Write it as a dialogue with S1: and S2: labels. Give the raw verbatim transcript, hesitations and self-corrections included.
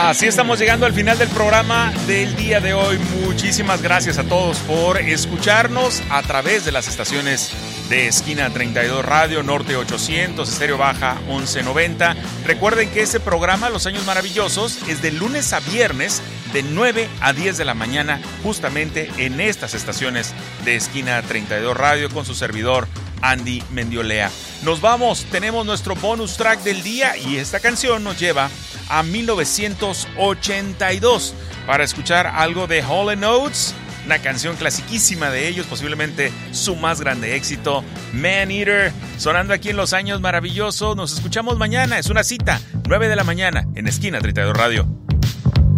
S1: Así estamos llegando al final del programa del día de hoy. Muchísimas gracias a todos por escucharnos a través de las estaciones de Esquina treinta y dos Radio, Norte ochocientos, Estéreo Baja once noventa. Recuerden que este programa, Los Años Maravillosos, es de lunes a viernes de nueve a diez de la mañana, justamente en estas estaciones de Esquina treinta y dos Radio con su servidor Andy Mendiolea. Nos vamos, tenemos nuestro bonus track del día y esta canción nos lleva a mil novecientos ochenta y dos para escuchar algo de Hall and Oates, una canción clasiquísima de ellos, posiblemente su más grande éxito, Man Eater, sonando aquí en Los Años Maravillosos. Nos escuchamos mañana, es una cita, nueve de la mañana en Esquina treinta y dos Radio.